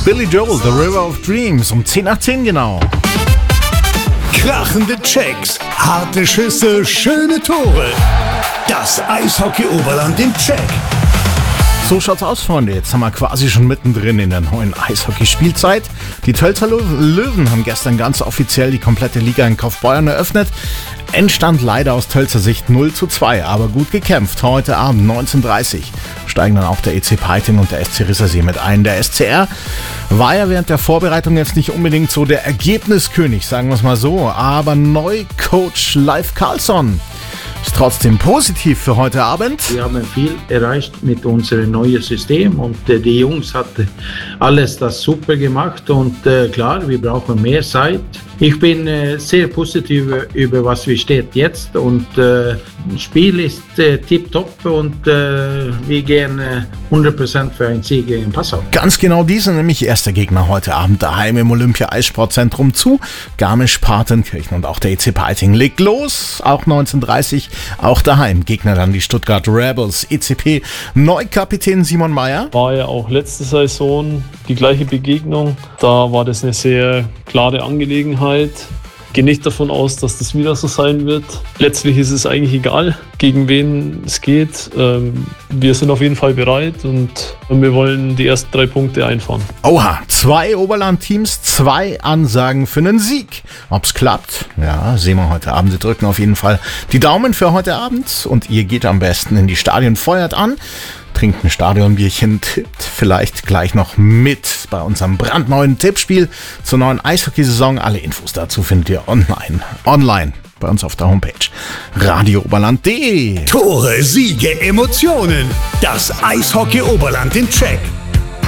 Billy Joel, The River of Dreams, um 10 nach 10 genau. Krachende Checks, harte Schüsse, schöne Tore. Das Eishockey-Oberland im Check. So schaut's aus, Freunde. Jetzt haben wir quasi schon mittendrin in der neuen Eishockeyspielzeit. Die Tölzer Löwen haben gestern ganz offiziell die komplette Liga in Kaufbeuern eröffnet. Endstand leider aus Tölzer Sicht 0:2, aber gut gekämpft. Heute Abend 19:30 steigen dann auch der EC Peiting und der SC Rissersee mit ein. Der SCR war ja während der Vorbereitung jetzt nicht unbedingt so der Ergebniskönig, sagen wir es mal so. Aber Neucoach Leif Karlsson ist trotzdem positiv für heute Abend. Wir haben viel erreicht mit unserem neuen System und die Jungs hatten alles das super gemacht und klar, wir brauchen mehr Zeit. Ich bin sehr positiv über was wir steht jetzt und das Spiel ist tipptopp und wir gehen 100% für einen Sieg gegen Passau. Ganz genau, die sind nämlich erster Gegner heute Abend daheim im Olympia-Eissportzentrum zu Garmisch-Partenkirchen und auch der EC Peiting legt los, auch 19:30, auch daheim. Gegner dann die Stuttgart Rebels, ECP Neukapitän Simon Meyer. War ja auch letzte Saison die gleiche Begegnung, da war das eine sehr klare Angelegenheit. Gehe nicht davon aus, dass das wieder so sein wird. Letztlich ist es eigentlich egal, gegen wen es geht. Wir sind auf jeden Fall bereit und wir wollen die ersten 3 Punkte einfahren. Oha, 2 Oberland-Teams, 2 Ansagen für einen Sieg. Ob's klappt? Ja, sehen wir heute Abend. Sie drücken auf jeden Fall die Daumen für heute Abend und ihr geht am besten in die Stadien, feuert an, trinkt ein Stadionbierchen, tippt vielleicht gleich noch mit bei unserem brandneuen Tippspiel zur neuen Eishockeysaison. Alle Infos dazu findet ihr online bei uns auf der Homepage radiooberland.de. Tore, Siege, Emotionen. Das Eishockey-Oberland im Check.